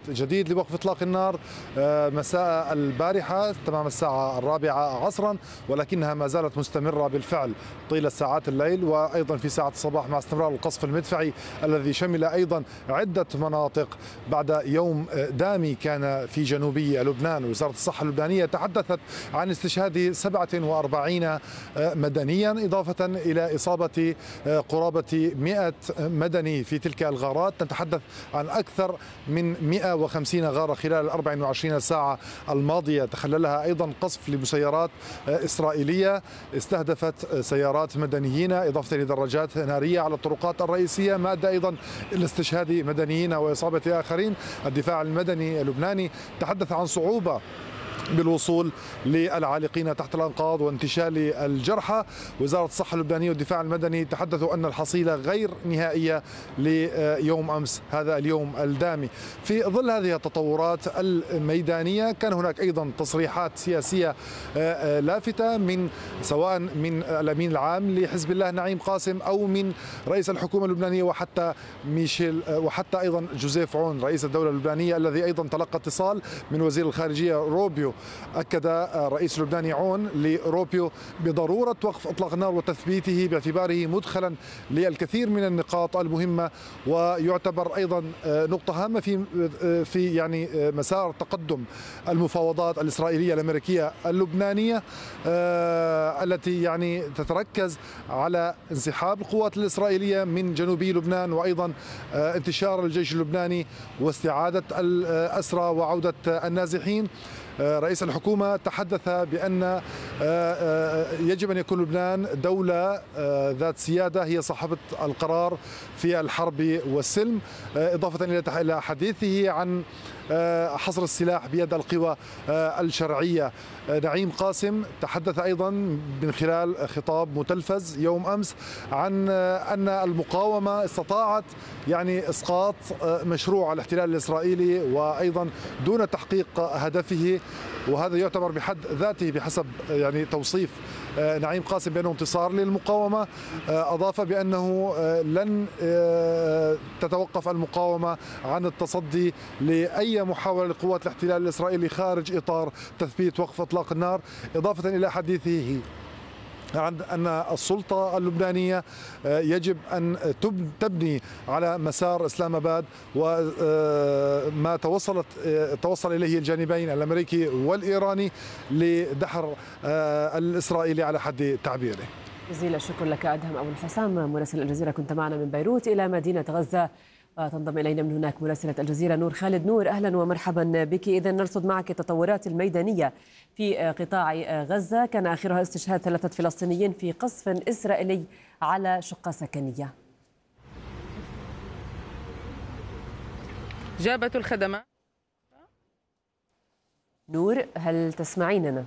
جديد لوقف إطلاق النار مساء البارحة تمام الساعة 4 عصرا، ولكنها ما زالت مستمرة بالفعل طيلة ساعات الليل وأيضا في ساعة الصباح مع استمرار القصف المدفعي الذي شمل أيضا عدة مناطق بعد يوم دامي كان في جنوبي لبنان. وزارة الصحة اللبنانية تحدثت عن استشهاد 47 مدنيا إضافة إلى إصابة قرابة 100 مدني في تلك الغارات. نتحدث عن أكثر من 150 غارة خلال 24 ساعة الماضية، تخللها أيضا قصف لمسيرات إسرائيلية استهدفت سيارات مدنيين إضافة لدراجات نارية على الطرقات الرئيسية، ما أدى أيضا إلى استشهاد مدنيين وإصابة آخرين. الدفاع المدني اللبناني تحدث عن صعوبة بالوصول للعالقين تحت الأنقاض وانتشال الجرحى. وزارة الصحة اللبنانية والدفاع المدني تحدثوا أن الحصيلة غير نهائية ليوم أمس هذا اليوم الدامي. في ظل هذه التطورات الميدانية كان هناك أيضا تصريحات سياسية لافتة سواء من الأمين العام لحزب الله نعيم قاسم أو من رئيس الحكومة اللبنانية وحتى أيضا جوزيف عون رئيس الدولة اللبنانية الذي أيضا تلقى اتصال من وزير الخارجية روبيو. أكد الرئيس اللبناني عون لروبيو بضرورة وقف إطلاق النار وتثبيته باعتباره مدخلا للكثير من النقاط المهمة، ويعتبر أيضا نقطة هامة في يعني مسار تقدم المفاوضات الإسرائيلية الأمريكية اللبنانية التي يعني تتركز على انسحاب القوات الإسرائيلية من جنوبي لبنان وأيضا انتشار الجيش اللبناني واستعادة الأسرى وعودة النازحين. رئيس الحكومة تحدث بأن يجب أن يكون لبنان دولة ذات سيادة هي صاحبة القرار في الحرب والسلم، إضافة إلى حديثه عن حصر السلاح بيد القوى الشرعية. نعيم قاسم تحدث أيضا من خلال خطاب متلفز يوم أمس عن أن المقاومة استطاعت يعني إسقاط مشروع الاحتلال الإسرائيلي وأيضا دون تحقيق هدفه، وهذا يعتبر بحد ذاته بحسب يعني توصيف نعيم قاسم بأنه انتصار للمقاومة. أضاف بأنه لن تتوقف المقاومة عن التصدي لأي محاولة لقوات الاحتلال الإسرائيلي خارج إطار تثبيت وقف إطلاق النار، إضافة إلى حديثه عن أن السلطة اللبنانية يجب أن تبني على مسار إسلام آباد وما توصل إليه الجانبين الأمريكي والإيراني لدحر الإسرائيلي على حد تعبيره. جزيل الشكر لك أدهم أبو الحسام مراسل الجزيرة، كنت معنا من بيروت إلى مدينة غزة. تنضم إلينا من هناك مراسلة الجزيرة نور خالد. نور، أهلا ومرحبا بك. إذن نرصد معك التطورات الميدانية في قطاع غزة، كان آخرها استشهاد 3 فلسطينيين في قصف إسرائيلي على شقة سكنية. جابت الخدمات. نور، هل تسمعيننا؟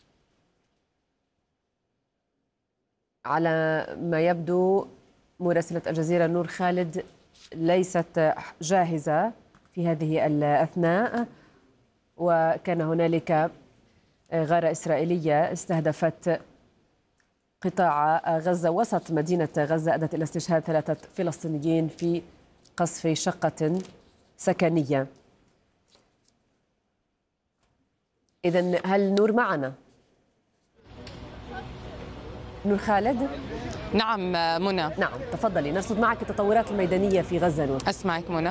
على ما يبدو مراسلة الجزيرة نور خالد ليست جاهزة في هذه الأثناء، وكان هنالك غارة إسرائيلية استهدفت قطاع غزة وسط مدينة غزة أدت إلى استشهاد 3 فلسطينيين في قصف شقة سكنية. إذن هل نور معنا؟ نور خالد؟ نعم منى. نعم تفضلي، نرصد معك التطورات الميدانية في غزة. نور أسمعك منى.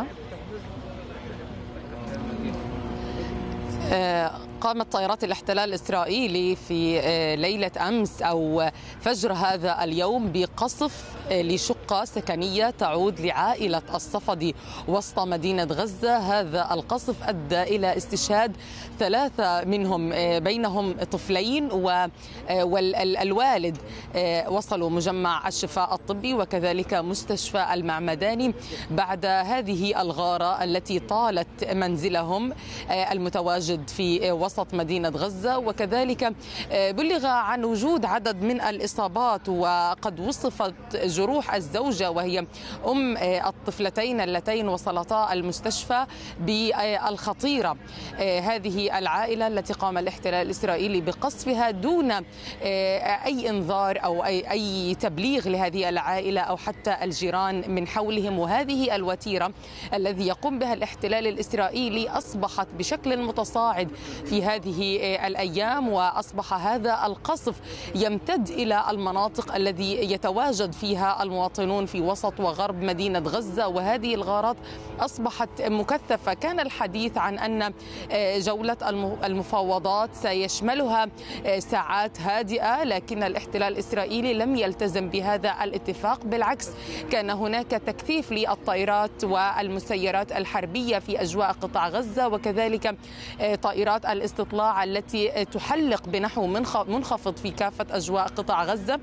قامت طائرات الاحتلال الإسرائيلي في ليلة أمس أو فجر هذا اليوم بقصف لشقة سكنية تعود لعائلة الصفدي وسط مدينة غزة. هذا القصف أدى إلى استشهاد 3 منهم بينهم طفلين والوالد. وصلوا مجمع الشفاء الطبي وكذلك مستشفى المعمداني بعد هذه الغارة التي طالت منزلهم المتواجد في وسط وسط مدينة غزة. وكذلك بلغ عن وجود عدد من الإصابات، وقد وصفت جروح الزوجة وهي أم الطفلتين اللتين وصلتا المستشفى بالخطيرة. هذه العائلة التي قام الاحتلال الإسرائيلي بقصفها دون أي إنذار أو أي تبليغ لهذه العائلة أو حتى الجيران من حولهم. وهذه الوتيرة الذي يقوم بها الاحتلال الإسرائيلي أصبحت بشكل متصاعد في هذه الأيام، وأصبح هذا القصف يمتد إلى المناطق الذي يتواجد فيها المواطنون في وسط وغرب مدينة غزة. وهذه الغارات أصبحت مكثفة. كان الحديث عن أن جولة المفاوضات سيشملها ساعات هادئة، لكن الاحتلال الإسرائيلي لم يلتزم بهذا الاتفاق. بالعكس، كان هناك تكثيف للطائرات والمسيرات الحربية في أجواء قطاع غزة، وكذلك طائرات الاستطلاع التي تحلق بنحو منخفض في كافة أجواء قطاع غزة.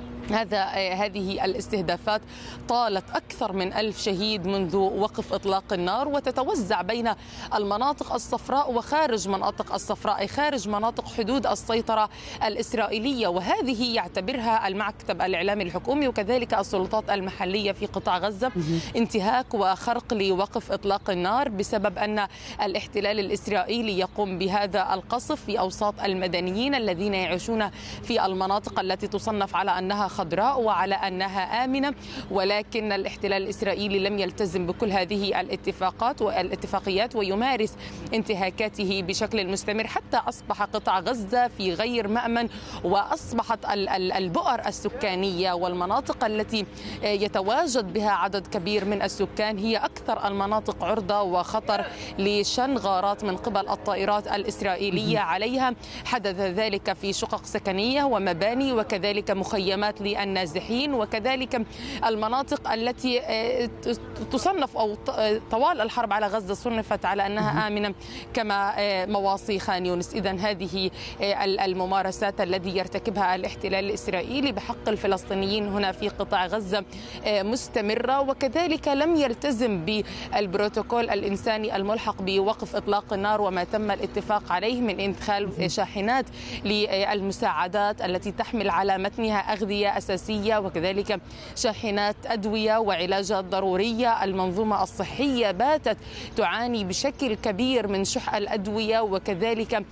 هذه الاستهدافات طالت أكثر من 1000 شهيد منذ وقف إطلاق النار، وتتوزع بين المناطق الصفراء وخارج مناطق الصفراء، أي خارج مناطق حدود السيطرة الإسرائيلية. وهذه يعتبرها المكتب الإعلامي الحكومي وكذلك السلطات المحلية في قطاع غزة انتهاك وخرق لوقف إطلاق النار، بسبب أن الاحتلال الإسرائيلي يقوم بهذا القصف في أوساط المدنيين الذين يعيشون في المناطق التي تصنف على أنها خضراء وعلى أنها آمنة. ولكن الاحتلال الإسرائيلي لم يلتزم بكل هذه الاتفاقيات ويمارس انتهاكاته بشكل مستمر، حتى أصبح قطاع غزة في غير مأمن، وأصبحت البؤر السكانية والمناطق التي يتواجد بها عدد كبير من السكان هي أكثر المناطق عرضة وخطر لشن غارات من قبل الطائرات الإسرائيلية عليها. حدث ذلك في شقق سكنية ومباني وكذلك مخيمات للنازحين، وكذلك المناطق التي تصنف أو طوال الحرب على غزة صنفت على أنها آمنة كما مواصي خان يونس. إذن هذه الممارسات الذي يرتكبها الاحتلال الإسرائيلي بحق الفلسطينيين هنا في قطاع غزة مستمرة، وكذلك لم يلتزم بالبروتوكول الإنساني الملحق بوقف إطلاق النار وما تم الاتفاق عليه من إدخال شاحنات للمساعدات التي تحمل على متنها أغذية أساسية وكذلك شاحنات أدوية وعلاجات ضرورية. المنظومة الصحية باتت تعاني بشكل كبير من شح الأدوية، وكذلك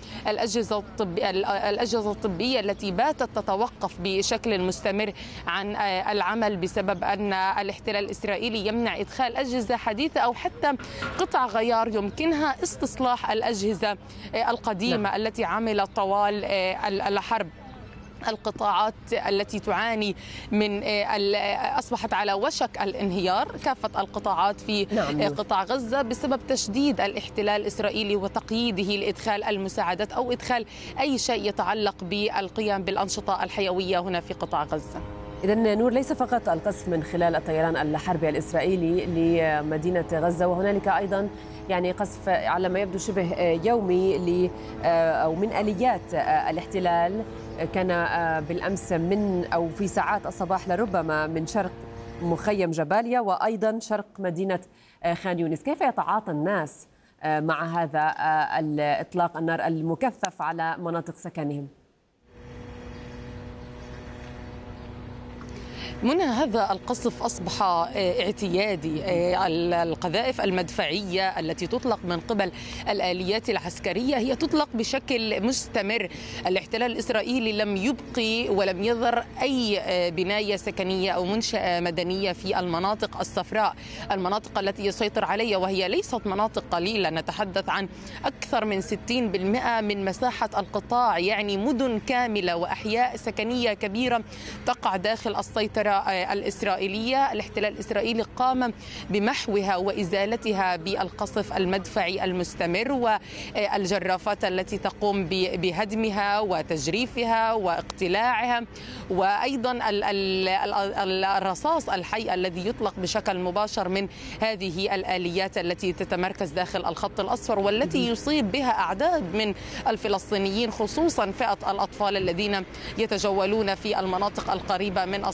الأجهزة الطبية التي باتت تتوقف بشكل مستمر عن العمل بسبب أن الاحتلال الإسرائيلي يمنع إدخال أجهزة حديثة أو حتى قطع غيار يمكنها استصلاح الأجهزة القديمة التي عملت طوال الحرب. القطاعات التي تعاني من أصبحت على وشك الانهيار، كافة القطاعات في قطاع غزة بسبب تشديد الاحتلال الإسرائيلي وتقييده لإدخال المساعدات أو إدخال أي شيء يتعلق بالقيام بالأنشطة الحيوية هنا في قطاع غزة. إذن نور، ليس فقط القصف من خلال الطيران الحربي الإسرائيلي لمدينة غزة، وهنالك أيضا يعني قصف على ما يبدو شبه يومي أو من آليات الاحتلال كان بالأمس من أو في ساعات الصباح لربما من شرق مخيم جباليا وأيضا شرق مدينة خان يونس. كيف يتعاطى الناس مع هذا الإطلاق النار المكثف على مناطق سكنهم؟ منى، هذا القصف أصبح اعتيادي. القذائف المدفعية التي تطلق من قبل الآليات العسكرية هي تطلق بشكل مستمر. الاحتلال الإسرائيلي لم يبقي ولم يذر أي بناية سكنية أو منشأة مدنية في المناطق الصفراء، المناطق التي يسيطر عليها، وهي ليست مناطق قليلة، نتحدث عن أكثر من 60% من مساحة القطاع، يعني مدن كاملة وأحياء سكنية كبيرة تقع داخل السيطرة الإسرائيلية. الاحتلال الإسرائيلي قام بمحوها وإزالتها بالقصف المدفعي المستمر والجرافات التي تقوم بهدمها وتجريفها واقتلاعها، وأيضا الرصاص الحي الذي يطلق بشكل مباشر من هذه الآليات التي تتمركز داخل الخط الأصفر والتي يصيب بها أعداد من الفلسطينيين، خصوصا فئة الأطفال الذين يتجولون في المناطق القريبة من السيطرة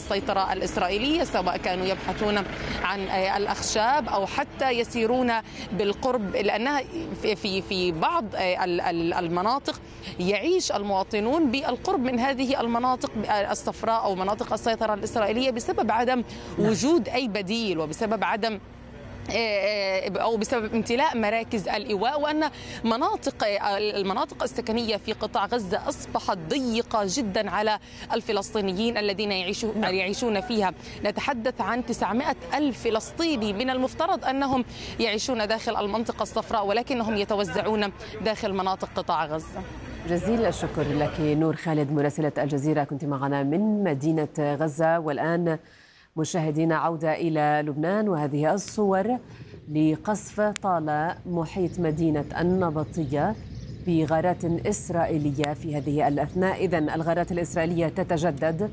السيطرة الإسرائيلية، سواء كانوا يبحثون عن الأخشاب أو حتى يسيرون بالقرب، لأنها في بعض المناطق يعيش المواطنون بالقرب من هذه المناطق الصفراء أو مناطق السيطرة الإسرائيلية بسبب عدم وجود أي بديل، وبسبب عدم أو بسبب امتلاء مراكز الإيواء، وأن المناطق السكنية في قطاع غزة أصبحت ضيقة جدا على الفلسطينيين الذين يعيشون فيها. نتحدث عن 900 ألف فلسطيني من المفترض أنهم يعيشون داخل المنطقة الصفراء، ولكنهم يتوزعون داخل مناطق قطاع غزة. جزيل الشكر لك نور خالد مراسلة الجزيرة، كنت معنا من مدينة غزة. والآن مشاهدينا عودة إلى لبنان، وهذه الصور لقصف طال محيط مدينة النبطية بغارات إسرائيلية في هذه الأثناء. إذن الغارات الإسرائيلية تتجدد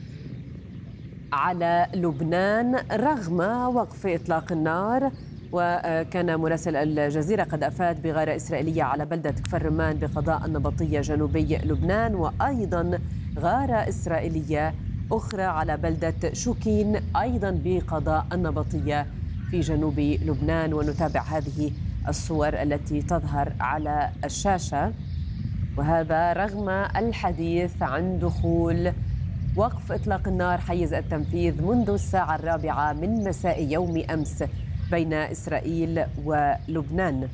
على لبنان رغم وقف إطلاق النار. وكان مراسل الجزيرة قد أفاد بغارة إسرائيلية على بلدة كفر رمان بقضاء النبطية جنوبي لبنان، وأيضا غارة إسرائيلية أخرى على بلدة شوكين أيضا بقضاء النبطية في جنوب لبنان. ونتابع هذه الصور التي تظهر على الشاشة، وهذا رغم الحديث عن دخول وقف إطلاق النار حيز التنفيذ منذ الساعة 4 من مساء يوم أمس بين إسرائيل ولبنان.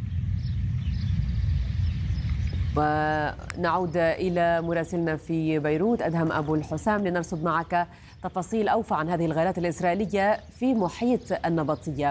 ونعود إلى مراسلنا في بيروت أدهم أبو الحسام لنرصد معك تفاصيل أوفى عن هذه الغارات الإسرائيلية في محيط النبطية.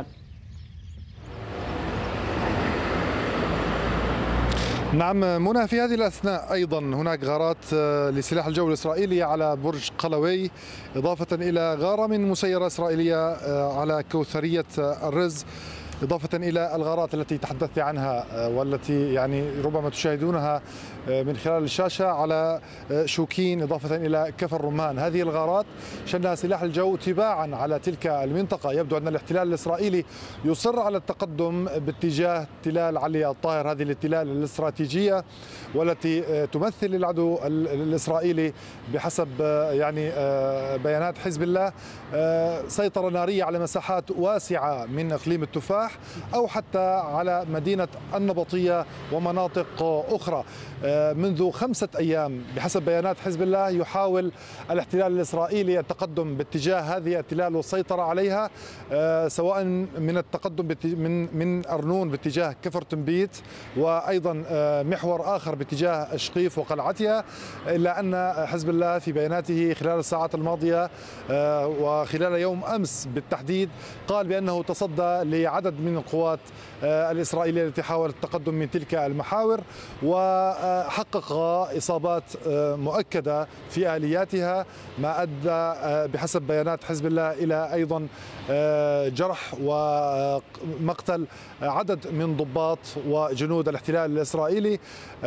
نعم منى، في هذه الأثناء أيضا هناك غارات لسلاح الجو الإسرائيلي على برج قلوي، إضافة إلى غارة من مسيرة إسرائيلية على كوثرية الرز، إضافة إلى الغارات التي تحدثت عنها والتي يعني ربما تشاهدونها من خلال الشاشة على شوكين، إضافة إلى كفر رمان. هذه الغارات شنها سلاح الجو تباعا على تلك المنطقة. يبدو أن الاحتلال الإسرائيلي يصر على التقدم باتجاه تلال علي الطاهر، هذه التلال الاستراتيجية والتي تمثل العدو الإسرائيلي بحسب يعني بيانات حزب الله سيطرة نارية على مساحات واسعة من إقليم التفاح أو حتى على مدينة النبطية ومناطق أخرى. منذ 5 أيام بحسب بيانات حزب الله يحاول الاحتلال الإسرائيلي التقدم باتجاه هذه التلال والسيطرة عليها، سواء من التقدم من أرنون باتجاه كفر تنبيت، وأيضا محور آخر باتجاه شقيف وقلعتها، إلا أن حزب الله في بياناته خلال الساعات الماضية وخلال يوم أمس بالتحديد قال بأنه تصدى لعدد من القوات الإسرائيلية التي حاولت التقدم من تلك المحاور، وحقق إصابات مؤكدة في آلياتها، ما أدى بحسب بيانات حزب الله إلى أيضا جرح ومقتل عدد من ضباط وجنود الاحتلال الإسرائيلي.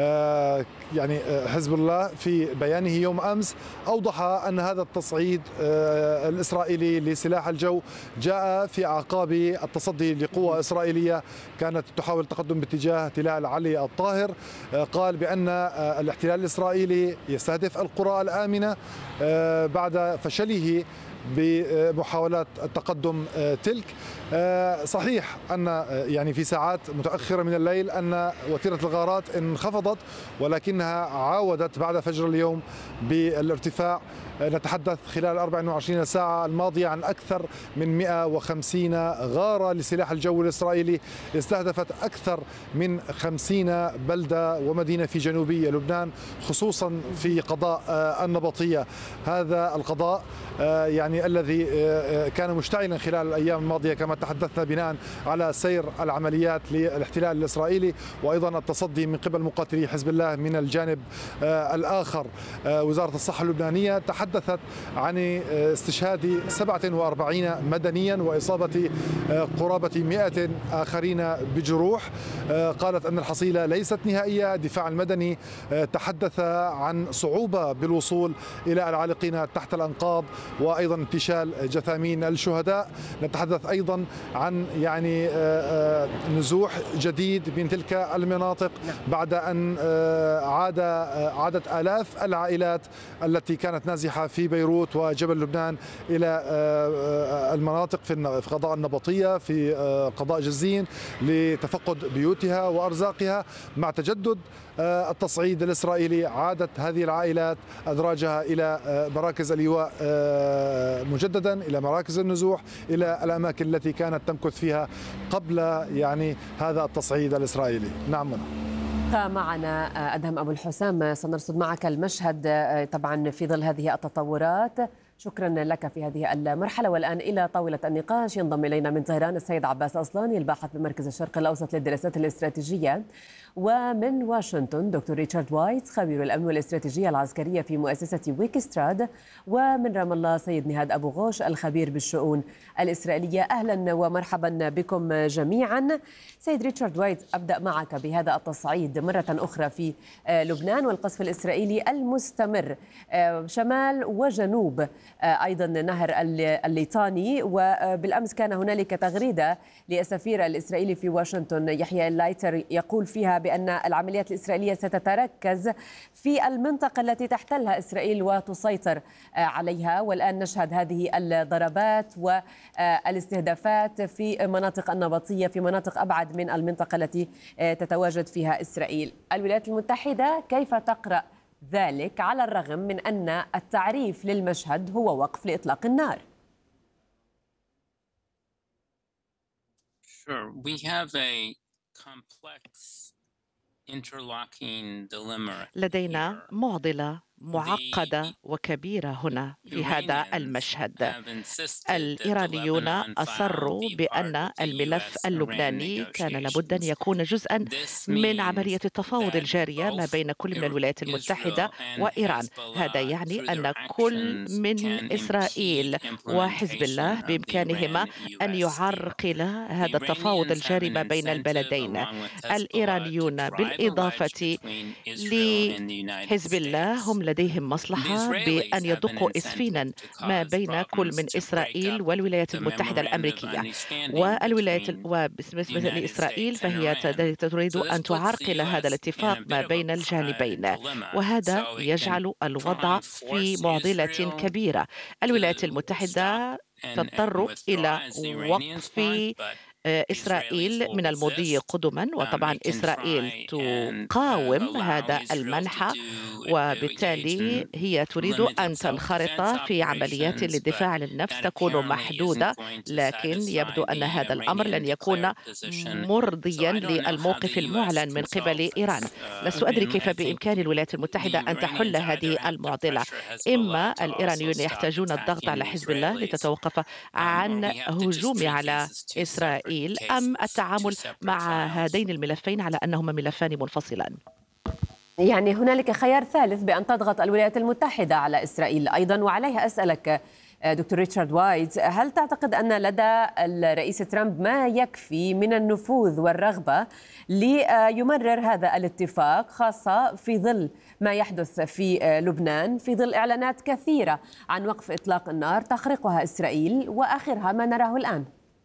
يعني حزب الله في بيانه يوم أمس أوضح أن هذا التصعيد الإسرائيلي لسلاح الجو جاء في أعقاب التصدي لقوة إسرائيلية كانت تحاول التقدم باتجاه تلال علي الطاهر. قال بأن الاحتلال الإسرائيلي يستهدف القرى الآمنة بعد فشله بمحاولات التقدم تلك. صحيح أن يعني في ساعات متأخرة من الليل أن وتيرة الغارات انخفضت، ولكنها عاودت بعد فجر اليوم بالارتفاع. نتحدث خلال 24 ساعة الماضية عن أكثر من 150 غارة لسلاح الجو الإسرائيلي استهدفت أكثر من 50 بلدة ومدينة في جنوبي لبنان، خصوصا في قضاء النبطية. هذا القضاء يعني الذي كان مشتعلا خلال الأيام الماضية كما تحدثنا بناء على سير العمليات للاحتلال الإسرائيلي وأيضا التصدي من قبل مقاتلي حزب الله من الجانب الآخر. وزارة الصحة اللبنانية تحدثت عن استشهاد 47 مدنيا وإصابة قرابة 100 آخرين بجروح. قالت أن الحصيلة ليست نهائية. الدفاع المدني تحدث عن صعوبة بالوصول إلى العالقين تحت الأنقاض، وأيضا انتشال جثامين الشهداء. نتحدث أيضا عن يعني نزوح جديد من تلك المناطق بعد أن عادت آلاف العائلات التي كانت نازحة في بيروت وجبل لبنان إلى المناطق في قضاء النبطية، في قضاء جزين، لتفقد بيوتها وأرزاقها. مع تجدد التصعيد الإسرائيلي عادت هذه العائلات أدراجها إلى مراكز اللواء مجددا، إلى مراكز النزوح، إلى الأماكن التي كانت تمكث فيها قبل يعني هذا التصعيد الإسرائيلي. نعم. معنا أدهم أبو الحسام، سنرصد معك المشهد طبعا في ظل هذه التطورات. شكرا لك في هذه المرحلة. والآن إلى طاولة النقاش ينضم إلينا من طهران السيد عباس أصلاني الباحث بمركز الشرق الأوسط للدراسات الاستراتيجية، ومن واشنطن دكتور ريتشارد وايت خبير الأمن والاستراتيجية العسكرية في مؤسسة ويكستراد، ومن رام الله سيد نهاد أبو غوش الخبير بالشؤون الإسرائيلية. أهلا ومرحبا بكم جميعا. سيد ريتشارد وايت، أبدأ معك بهذا التصعيد مرة أخرى في لبنان والقصف الإسرائيلي المستمر شمال وجنوب أيضا نهر الليطاني. وبالأمس كان هنالك تغريدة للسفير الإسرائيلي في واشنطن يحيى اللايتر يقول فيها بأن العمليات الإسرائيلية ستتركز في المنطقة التي تحتلها إسرائيل وتسيطر عليها. والآن نشهد هذه الضربات والاستهدافات في مناطق النبطية، في مناطق أبعد من المنطقة التي تتواجد فيها إسرائيل. الولايات المتحدة كيف تقرأ ذلك على الرغم من أن التعريف للمشهد هو وقف لإطلاق النار؟ Sure. We have a complex interlocking dilemma. لدينا معضلة معقدة وكبيرة هنا في هذا المشهد. الإيرانيون أصروا بأن الملف اللبناني كان لابد أن يكون جزءا من عملية التفاوض الجارية ما بين كل من الولايات المتحدة وإيران. هذا يعني أن كل من إسرائيل وحزب الله بإمكانهما أن يعرقل هذا التفاوض الجاري ما بين البلدين. الإيرانيون بالإضافة لحزب الله هم لديهم مصلحة بأن يدقوا إسفينا ما بين كل من إسرائيل والولايات المتحدة الأمريكية. وبالنسبة لإسرائيل فهي تريد أن تعرقل هذا الاتفاق ما بين الجانبين، وهذا يجعل الوضع في معضلة كبيرة. الولايات المتحدة تضطر إلى وقف إسرائيل من المضي قدما، وطبعا إسرائيل تقاوم هذا المنح، وبالتالي هي تريد أن تنخرط في عمليات للدفاع عن النفس تكون محدودة، لكن يبدو أن هذا الأمر لن يكون مرضيا للموقف المعلن من قبل إيران. لست أدري كيف بإمكان الولايات المتحدة أن تحل هذه المعضلة. إما الإيرانيون يحتاجون الضغط على حزب الله لتتوقف عن هجوم على إسرائيل، أم التعامل مع هذين الملفين على أنهما ملفان منفصلان؟ يعني هنالك خيار ثالث بأن تضغط الولايات المتحدة على إسرائيل أيضا. وعليها أسألك دكتور ريتشارد وايت، هل تعتقد أن لدى الرئيس ترامب ما يكفي من النفوذ والرغبة ليمرر هذا الاتفاق، خاصة في ظل ما يحدث في لبنان، في ظل إعلانات كثيرة عن وقف إطلاق النار تخرقها إسرائيل وآخرها ما نراه الآن؟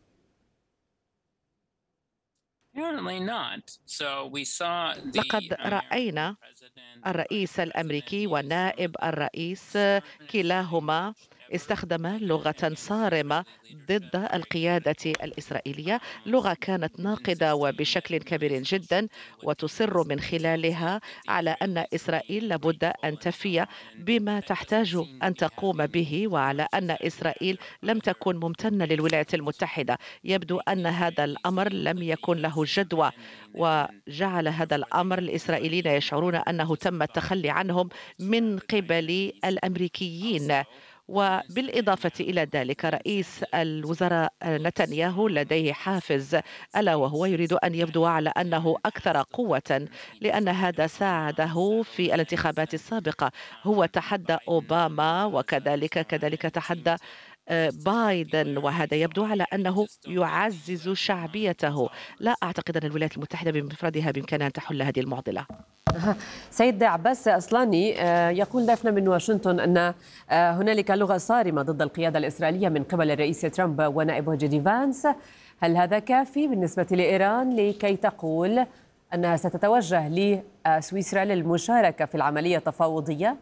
لقد رأينا الرئيس الأمريكي ونائب الرئيس كلاهما استخدم لغة صارمة ضد القيادة الإسرائيلية، لغة كانت ناقدة وبشكل كبير جدا، وتصر من خلالها على أن إسرائيل لابد أن تفي بما تحتاج أن تقوم به، وعلى أن إسرائيل لم تكن ممتنة للولايات المتحدة. يبدو أن هذا الأمر لم يكن له جدوى، وجعل هذا الأمر الإسرائيليين يشعرون أنه تم التخلي عنهم من قبل الأمريكيين. وبالإضافة إلى ذلك رئيس الوزراء نتنياهو لديه حافز، ألا وهو يريد أن يبدو على أنه أكثر قوة، لأن هذا ساعده في الانتخابات السابقة. هو تحدى أوباما وكذلك تحدى بايدن، وهذا يبدو على أنه يعزز شعبيته. لا أعتقد أن الولايات المتحدة بمفردها بإمكانها أن تحل هذه المعضلة. سيد عباس أصلاني، يقول دافنا من واشنطن أن هنالك لغة صارمة ضد القيادة الإسرائيلية من قبل الرئيس ترامب ونائبه جي دي فانس. هل هذا كافي بالنسبة لإيران لكي تقول أنها ستتوجه لسويسرا للمشاركة في العملية التفاوضية؟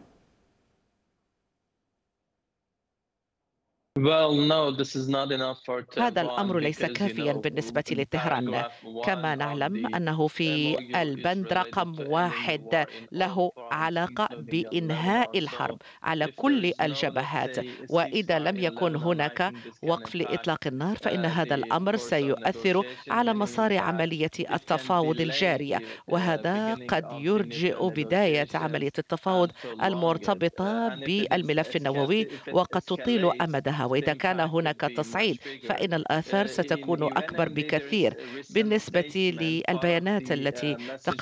هذا الأمر ليس كافيا بالنسبة لطهران. كما نعلم أنه في البند رقم 1 له علاقة بإنهاء الحرب على كل الجبهات، وإذا لم يكن هناك وقف لإطلاق النار فإن هذا الأمر سيؤثر على مسار عملية التفاوض الجارية، وهذا قد يرجئ بداية عملية التفاوض المرتبطة بالملف النووي وقد تطيل أمدها. وإذا كان هناك تصعيد فإن الآثار ستكون أكبر بكثير. بالنسبة للبيانات التي